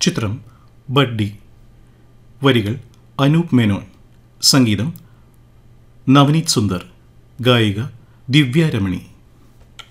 ചിത്രം ബഡ്ഡി. വരികൾ അനൂപ് മേനോൻ. സംഗീതം നവനീത് സുന്ദർ. ഗായിക ദിവ്യ രമണി.